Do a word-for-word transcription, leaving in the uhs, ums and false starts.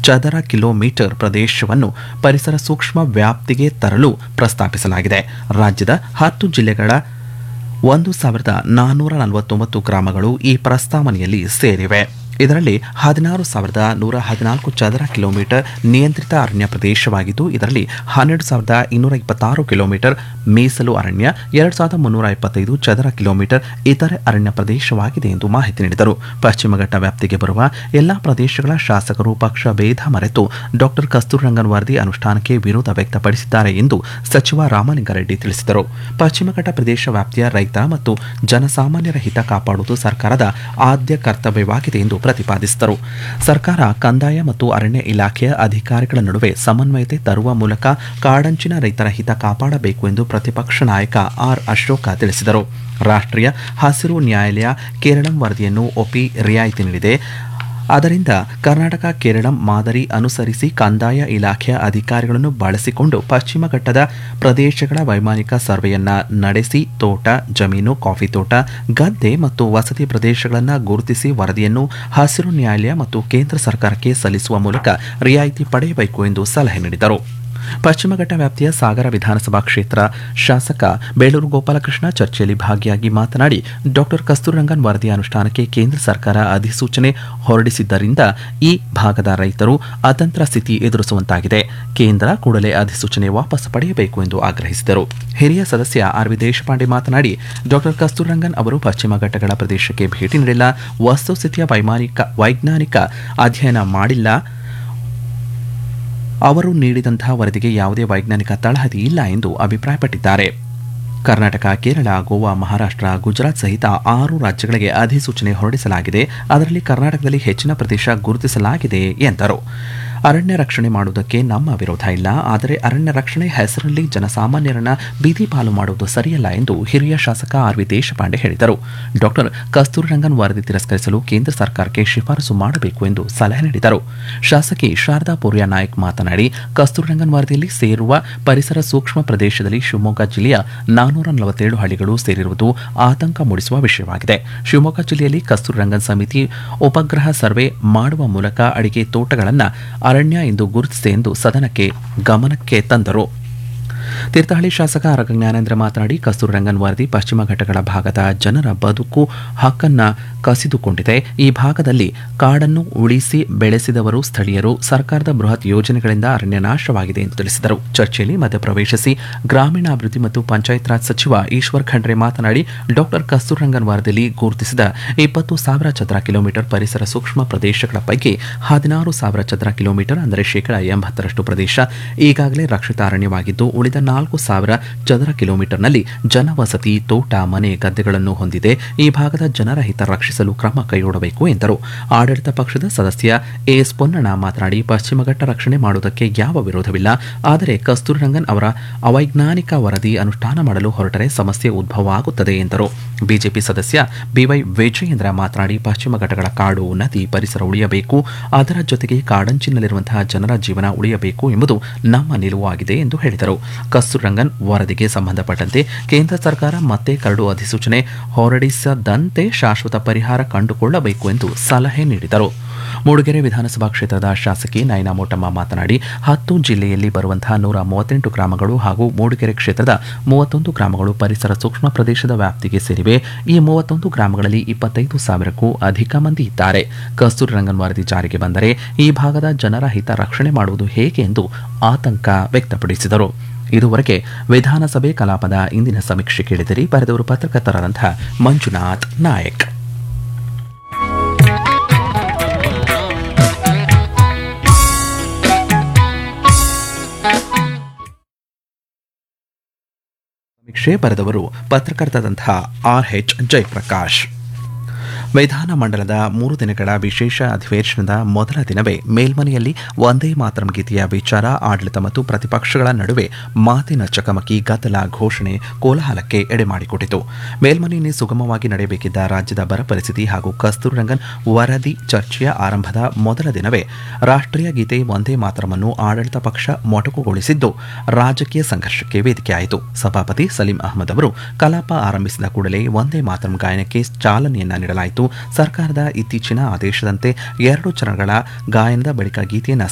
ಚದರ ಕಿಲೋಮೀಟರ್ ಪ್ರದೇಶವನ್ನು ಪರಿಸರ ಸೂಕ್ಷ್ಮ ವ್ಯಾಪ್ತಿಗೆ ತರಲು ಪ್ರಸ್ತಾಪಿಸಲಾಗಿದೆ. ರಾಜ್ಯದ ಹತ್ತು ಜಿಲ್ಲೆಗಳ ಒಂದು ಸಾವಿರದ ನಾನ್ನೂರ ನಲವತ್ತೊಂಬತ್ತು ಗ್ರಾಮಗಳು ಈ ಪ್ರಸ್ತಾವನೆಯಲ್ಲಿ ಸೇರಿವೆ. ಇದರಲ್ಲಿ ಹದಿನಾರು ಸಾವಿರದ ನೂರ ಹದಿನಾಲ್ಕು ಚದರ ಕಿಲೋಮೀಟರ್ ನಿಯಂತ್ರಿತ ಅರಣ್ಯ ಪ್ರದೇಶವಾಗಿದ್ದು, ಇದರಲ್ಲಿ ಹನ್ನೆರಡು ಸಾವಿರದ ಇನ್ನೂರ ಇಪ್ಪತ್ತಾರು ಕಿಲೋಮೀಟರ್ ಮೀಸಲು ಅರಣ್ಯ, ಎರಡು ಸಾವಿರದ ಮುನ್ನೂರ ಇಪ್ಪತ್ತೈದು ಚದರ ಕಿಲೋಮೀಟರ್ ಇತರೆ ಅರಣ್ಯ ಪ್ರದೇಶವಾಗಿದೆ ಎಂದು ಮಾಹಿತಿ ನೀಡಿದರು. ಪಶ್ಚಿಮ ಘಟ್ಟ ವ್ಯಾಪ್ತಿಗೆ ಬರುವ ಎಲ್ಲಾ ಪ್ರದೇಶಗಳ ಶಾಸಕರು ಪಕ್ಷ ಭೇದ ಮರೆತು ಡಾಕ್ಟರ್ ಕಸ್ತೂರಿರಂಗನ್ ವರದಿ ಅನುಷ್ಠಾನಕ್ಕೆ ವಿರೋಧ ವ್ಯಕ್ತಪಡಿಸಿದ್ದಾರೆ ಎಂದು ಸಚಿವ ರಾಮಲಿಂಗಾರೆಡ್ಡಿ ತಿಳಿಸಿದರು. ಪಶ್ಚಿಮ ಘಟ್ಟ ಪ್ರದೇಶ ವ್ಯಾಪ್ತಿಯ ರೈತ ಮತ್ತು ಜನಸಾಮಾನ್ಯರ ಹಿತ ಕಾಪಾಡುವುದು ಸರ್ಕಾರದ ಆದ್ಯ ಕರ್ತವ್ಯವಾಗಿದೆ ಎಂದು ಪ್ರತಿಪಾದಿಸಿದರು. ಸರ್ಕಾರ ಕಂದಾಯ ಮತ್ತು ಅರಣ್ಯ ಇಲಾಖೆಯ ಅಧಿಕಾರಿಗಳ ನಡುವೆ ಸಮನ್ವಯತೆ ತರುವ ಮೂಲಕ ಕಾಡಂಚಿನ ರೈತರ ಹಿತ ಕಾಪಾಡಬೇಕು ಎಂದು ಪ್ರತಿಪಕ್ಷ ನಾಯಕ ಆರ್ ಅಶೋಕ ತಿಳಿಸಿದರು. ರಾಷ್ಟ್ರೀಯ ಹಸಿರು ನ್ಯಾಯಾಲಯ ಕೇರಳಂ ವರದಿಯನ್ನು ಒಪ್ಪಿ ರಿಯಾಯಿತಿ ನೀಡಿದೆ. ಅದರಿಂದ ಕರ್ನಾಟಕ ಕೇರಳಂ ಮಾದರಿ ಅನುಸರಿಸಿ ಕಂದಾಯ ಇಲಾಖೆಯ ಅಧಿಕಾರಿಗಳನ್ನು ಬಳಸಿಕೊಂಡು ಪಶ್ಚಿಮ ಘಟ್ಟದ ಪ್ರದೇಶಗಳ ವೈಮಾನಿಕ ಸರ್ವೆಯನ್ನ ನಡೆಸಿ ತೋಟ, ಜಮೀನು, ಕಾಫಿ ತೋಟ, ಗದ್ದೆ ಮತ್ತು ವಸತಿ ಪ್ರದೇಶಗಳನ್ನು ಗುರುತಿಸಿ ವರದಿಯನ್ನು ಹಸಿರು ನ್ಯಾಯಾಲಯ ಮತ್ತು ಕೇಂದ್ರ ಸರ್ಕಾರಕ್ಕೆ ಸಲ್ಲಿಸುವ ಮೂಲಕ ರಿಯಾಯಿತಿ ಪಡೆಯಬೇಕು ಎಂದು ಸಲಹೆ ನೀಡಿದರು. ಪಶ್ಚಿಮ ಘಟ್ಟ ವ್ಯಾಪ್ತಿಯ ಸಾಗರ ವಿಧಾನಸಭಾ ಕ್ಷೇತ್ರ ಶಾಸಕ ಬೇಳೂರು ಗೋಪಾಲಕೃಷ್ಣ ಚರ್ಚೆಯಲ್ಲಿ ಭಾಗಿಯಾಗಿ ಮಾತನಾಡಿ, ಡಾಕ್ಟರ್ ಕಸ್ತೂರಿರಂಗನ್ ವರದಿ ಅನುಷ್ಠಾನಕ್ಕೆ ಕೇಂದ್ರ ಸರ್ಕಾರ ಅಧಿಸೂಚನೆ ಹೊರಡಿಸಿದ್ದರಿಂದ ಈ ಭಾಗದ ರೈತರು ಅತಂತ್ರ ಸ್ಥಿತಿ ಎದುರಿಸುವಂತಾಗಿದೆ. ಕೇಂದ್ರ ಕೂಡಲೇ ಅಧಿಸೂಚನೆ ವಾಪಸ್ ಪಡೆಯಬೇಕು ಎಂದು ಆಗ್ರಹಿಸಿದರು. ಹಿರಿಯ ಸದಸ್ಯ ಆರ್ ವಿ ದೇಶಪಾಂಡೆ ಮಾತನಾಡಿ, ಡಾಕ್ಟರ್ ಕಸ್ತೂರಿರಂಗನ್ ಅವರು ಪಶ್ಚಿಮ ಘಟ್ಟಗಳ ಪ್ರದೇಶಕ್ಕೆ ಭೇಟಿ ನೀಡಿಲ್ಲ, ವಸ್ತುಸ್ಥಿತಿಯ ವೈಮಾನಿಕ ವೈಜ್ಞಾನಿಕ ಅಧ್ಯಯನ ಮಾಡಿಲ್ಲ, ಅವರು ನೀಡಿದಂತಹ ವರದಿಗೆ ಯಾವುದೇ ವೈಜ್ಞಾನಿಕ ತಳಹದಿ ಇಲ್ಲ ಎಂದು ಅಭಿಪ್ರಾಯಪಟ್ಟಿದ್ದಾರೆ. ಕರ್ನಾಟಕ, ಕೇರಳ, ಗೋವಾ, ಮಹಾರಾಷ್ಟ್ರ, ಗುಜರಾತ್ ಸಹಿತ ಆರು ರಾಜ್ಯಗಳಿಗೆ ಅಧಿಸೂಚನೆ ಹೊರಡಿಸಲಾಗಿದೆ. ಅದರಲ್ಲಿ ಕರ್ನಾಟಕದಲ್ಲಿ ಹೆಚ್ಚಿನ ಪ್ರದೇಶ ಗುರುತಿಸಲಾಗಿದೆ ಎಂದರು. ಅರಣ್ಯ ರಕ್ಷಣೆ ಮಾಡುವುದಕ್ಕೆ ನಮ್ಮ ವಿರೋಧ ಇಲ್ಲ, ಆದರೆ ಅರಣ್ಯ ರಕ್ಷಣೆ ಹೆಸರಲ್ಲಿ ಜನಸಾಮಾನ್ಯರನ್ನ ಬೀದಿ ಪಾಲು ಮಾಡುವುದು ಸರಿಯಲ್ಲ ಎಂದು ಹಿರಿಯ ಶಾಸಕ ಆರ್ ವಿ ದೇಶಪಾಂಡೆ ಹೇಳಿದರು. ಡಾಕ್ಟರ್ ಕಸ್ತೂರಿರಂಗನ್ ವರದಿ ತಿರಸ್ಕರಿಸಲು ಕೇಂದ್ರ ಸರ್ಕಾರಕ್ಕೆ ಶಿಫಾರಸು ಮಾಡಬೇಕು ಎಂದು ಸಲಹೆ ನೀಡಿದರು. ಶಾಸಕಿ ಶಾರದಾ ಪೂರ್ಯ ನಾಯ್ಕ್ ಮಾತನಾಡಿ, ಕಸ್ತೂರಿರಂಗನ್ ವರದಿಯಲ್ಲಿ ಸೇರುವ ಪರಿಸರ ಸೂಕ್ಷ್ಮ ಪ್ರದೇಶದಲ್ಲಿ ಶಿವಮೊಗ್ಗ ಜಿಲ್ಲೆಯ ನಾನ್ನೂರ ನಲವತ್ತೇಳು ಹಳ್ಳಿಗಳು ಸೇರಿರುವುದು ಆತಂಕ ಮೂಡಿಸುವ ವಿಷಯವಾಗಿದೆ. ಶಿವಮೊಗ್ಗ ಜಿಲ್ಲೆಯಲ್ಲಿ ಕಸ್ತೂರಿರಂಗನ್ ಸಮಿತಿ ಉಪಗ್ರಹ ಸರ್ವೆ ಮಾಡುವ ಮೂಲಕ ಅಡಿಕೆ ತೋಟಗಳನ್ನು ಅರಣ್ಯ ಎಂದು ಗುರುತಿಸಿದೆ ಎಂದು ಸದನಕ್ಕೆ ಗಮನಕ್ಕೆ ತಂದರು. ತೀರ್ಥಹಳ್ಳಿ ಶಾಸಕ ಆರ್ ಜ್ಞಾನೇಂದ್ರ ಮಾತನಾಡಿ, ಕಸ್ತೂರಿರಂಗನ್ ವರದಿ ಪಶ್ಚಿಮ ಘಟ್ಟಗಳ ಭಾಗದ ಜನರ ಬದುಕು ಹಕ್ಕನ್ನ ಕಸಿದುಕೊಂಡಿದೆ. ಈ ಭಾಗದಲ್ಲಿ ಕಾಡನ್ನು ಉಳಿಸಿ ಬೆಳೆಸಿದವರು ಸ್ಥಳೀಯರು. ಸರ್ಕಾರದ ಬೃಹತ್ ಯೋಜನೆಗಳಿಂದ ಅರಣ್ಯ ನಾಶವಾಗಿದೆ ಎಂದು ತಿಳಿಸಿದರು. ಚರ್ಚೆಯಲ್ಲಿ ಮಧ್ಯಪ್ರವೇಶಿಸಿ ಗ್ರಾಮೀಣಾಭಿವೃದ್ಧಿ ಮತ್ತು ಪಂಚಾಯತ್ ರಾಜ್ ಸಚಿವ ಈಶ್ವರ್ ಖಂಡ್ರೆ ಮಾತನಾಡಿ, ಡಾಕ್ಟರ್ ಕಸ್ತೂರಿರಂಗನ್ ವರದಿಯಲ್ಲಿ ಗುರುತಿಸಿದ ಇಪ್ಪತ್ತು ಸಾವಿರ ಚದರ ಕಿಲೋಮೀಟರ್ ಪರಿಸರ ಸೂಕ್ಷ್ಮ ಪ್ರದೇಶಗಳ ಪೈಕಿ ಹದಿನಾರು ಸಾವಿರ ಚದರ ಕಿಲೋಮೀಟರ್ ಅಂದರೆ ಶೇಕಡಾ ಎಂಬತ್ತರಷ್ಟು ಪ್ರದೇಶ ಈಗಾಗಲೇ ರಕ್ಷಿತ ಅರಣ್ಯವಾಗಿದ್ದು, ಉಳಿದ ನಾಲ್ಕು ಸಾವಿರ ಚದರ ಕಿಲೋಮೀಟರ್ನಲ್ಲಿ ಜನವಸತಿ, ತೋಟ, ಮನೆ, ಗದ್ದೆಗಳನ್ನು ಹೊಂದಿದೆ. ಈ ಭಾಗದ ಜನರ ಹಿತ ರಕ್ಷಿಸಲು ಕ್ರಮ ಕೈಗೊಳ್ಳಬೇಕು ಎಂದರು. ಆಡಳಿತ ಪಕ್ಷದ ಸದಸ್ಯ ಎಎಸ್ ಪೊನ್ನಣ್ಣ ಮಾತನಾಡಿ, ಪಶ್ಚಿಮ ಘಟ್ಟ ರಕ್ಷಣೆ ಮಾಡುವುದಕ್ಕೆ ಯಾವ ವಿರೋಧವಿಲ್ಲ, ಆದರೆ ಕಸ್ತೂರಿರಂಗನ್ ಅವರ ಅವೈಜ್ಞಾನಿಕ ವರದಿ ಅನುಷ್ಠಾನ ಮಾಡಲು ಹೊರಟರೆ ಸಮಸ್ಯೆ ಉದ್ಭವ ಆಗುತ್ತದೆ ಎಂದರು. ಬಿಜೆಪಿ ಸದಸ್ಯ ಬಿವೈ ವಿಜಯೇಂದ್ರ ಮಾತನಾಡಿ, ಪಶ್ಚಿಮ ಘಟ್ಟಗಳ ಕಾಡು, ನದಿ, ಪರಿಸರ ಉಳಿಯಬೇಕು, ಅದರ ಜೊತೆಗೆ ಕಾಡಂಚಿನಲ್ಲಿರುವಂತಹ ಜನರ ಜೀವನ ಉಳಿಯಬೇಕು ಎಂಬುದು ನಮ್ಮ ನಿಲುವಾಗಿದೆ ಎಂದು ಹೇಳಿದರು. ಕಸ್ತೂರಿರಂಗನ್ ವರದಿಗೆ ಸಂಬಂಧಪಟ್ಟಂತೆ ಕೇಂದ್ರ ಸರ್ಕಾರ ಮತ್ತೆ ಕರಡು ಅಧಿಸೂಚನೆ ಹೊರಡಿಸದಂತೆ ಶಾಶ್ವತ ಪರಿಹಾರ ಕಂಡುಕೊಳ್ಳಬೇಕು ಎಂದು ಸಲಹೆ ನೀಡಿದರು. ಮೂಡಿಗೆರೆ ವಿಧಾನಸಭಾ ಕ್ಷೇತ್ರದ ಶಾಸಕಿ ನಯನಾ ಮೋಟಮ್ಮ ಮಾತನಾಡಿ, ಹತ್ತು ಜಿಲ್ಲೆಯಲ್ಲಿ ಬರುವಂತಹ ನೂರ ಮೂವತ್ತೆಂಟು ಗ್ರಾಮಗಳು ಹಾಗೂ ಮೂಡಿಗೆರೆ ಕ್ಷೇತ್ರದ ಮೂವತ್ತೊಂದು ಗ್ರಾಮಗಳು ಪರಿಸರ ಸೂಕ್ಷ್ಮ ಪ್ರದೇಶದ ವ್ಯಾಪ್ತಿಗೆ ಸೇರಿವೆ. ಈ ಮೂವತ್ತೊಂದು ಗ್ರಾಮಗಳಲ್ಲಿ ಇಪ್ಪತ್ತೈದು ಸಾವಿರಕ್ಕೂ ಅಧಿಕ ಮಂದಿ ಇದ್ದಾರೆ. ಕಸ್ತೂರಿರಂಗನ್ ವರದಿ ಜಾರಿಗೆ ಬಂದರೆ ಈ ಭಾಗದ ಜನರ ಹಿತ ರಕ್ಷಣೆ ಮಾಡುವುದು ಹೇಗೆ ಎಂದು ಆತಂಕ ವ್ಯಕ್ತಪಡಿಸಿದರು. ಇದುವರೆಗೆ ವಿಧಾನಸಭೆ ಕಲಾಪದ ಇಂದಿನ ಸಮೀಕ್ಷೆ ಕೇಳಿದಿರಿ. ಬರೆದವರು ಪತ್ರಕರ್ತರಾದಂತಹ ಮಂಜುನಾಥ್ ನಾಯಕ್. ಸಮೀಕ್ಷೆ ಬರೆದವರು ಪತ್ರಕರ್ತರಾದಂತಹ ಆರ್ ಎಚ್ ಜಯಪ್ರಕಾಶ್. ವಿಧಾನಮಂಡಲದ ಮೂರು ದಿನಗಳ ವಿಶೇಷ ಅಧಿವೇಶನದ ಮೊದಲ ದಿನವೇ ಮೇಲ್ಮನೆಯಲ್ಲಿ ವಂದೇ ಮಾತರಂ ಗೀತೆಯ ವಿಚಾರ, ಆಡಳಿತ ಮತ್ತು ಪ್ರತಿಪಕ್ಷಗಳ ನಡುವೆ ಮಾತಿನ ಚಕಮಕಿ, ಗದ್ದಲ, ಘೋಷಣೆ, ಕೋಲಾಹಲಕ್ಕೆ ಎಡೆಮಾಡಿಕೊಟ್ಟಿತು. ಮೇಲ್ಮನೆಯಲ್ಲಿ ಸುಗಮವಾಗಿ ನಡೆಯಬೇಕಿದ್ದ ರಾಜ್ಯದ ಬರ ಪರಿಸ್ಥಿತಿ ಹಾಗೂ ಕಸ್ತೂರಿರಂಗನ್ ವರದಿ ಚರ್ಚೆಯ ಆರಂಭದ ಮೊದಲ ದಿನವೇ ರಾಷ್ಟ್ರೀಯ ಗೀತೆ ವಂದೇ ಮಾತರಂ ಅನ್ನು ಆಡಳಿತ ಪಕ್ಷ ಮೊಟಕುಗೊಳಿಸಿದ್ದು ರಾಜಕೀಯ ಸಂಘರ್ಷಕ್ಕೆ ವೇದಿಕೆಯಾಯಿತು. ಸಭಾಪತಿ ಸಲೀಂ ಅಹಮದ್ ಅವರು ಕಲಾಪ ಆರಂಭಿಸಿದ ಕೂಡಲೇ ವಂದೇ ಮಾತರಂ ಗಾಯನಕ್ಕೆ ಚಾಲನೆಯನ್ನ ನೀಡಲಾಯಿತು. ಸರ್ಕಾರದ ಇತ್ತೀಚಿನ ಆದೇಶದಂತೆ ಎರಡು ಚರಣಗಳ ಗಾಯನದ ಬಳಿಕ ಗೀತೆಯನ್ನು